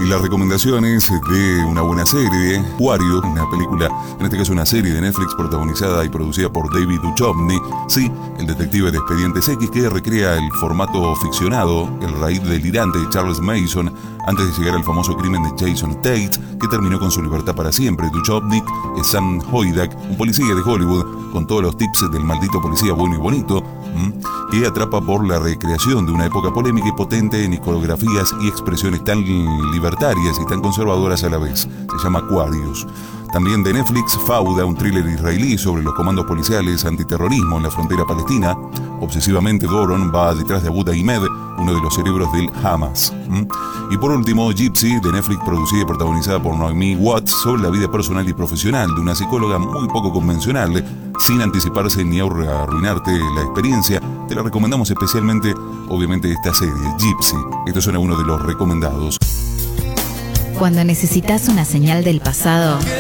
Y las recomendaciones de una buena serie, Wario, una película, en este caso una serie de Netflix protagonizada y producida por David Duchovny, sí, el detective de Expedientes X, que recrea el formato ficcionado, el raíz delirante de Charles Mason, antes de llegar al famoso crimen de Jason Tate, que terminó con su libertad para siempre. Duchovny es Sam Hoydak, un policía de Hollywood, con todos los tips del maldito policía bueno y bonito, que atrapa por la recreación de una época polémica y potente en iconografías y expresiones tan libertarias y tan conservadoras a la vez. Se llama Aquarius. También de Netflix, Fauda, un thriller israelí sobre los comandos policiales antiterrorismo en la frontera palestina. Obsesivamente, Doron va detrás de Abu Ahmed, uno de los cerebros del Hamas. Y por último, Gypsy, de Netflix, producida y protagonizada por Naomi Watts, sobre la vida personal y profesional de una psicóloga muy poco convencional. Sin anticiparse ni arruinarte la experiencia, te la recomendamos especialmente, obviamente, esta serie, Gypsy. Estos son algunos de los recomendados. Cuando necesitas una señal del pasado,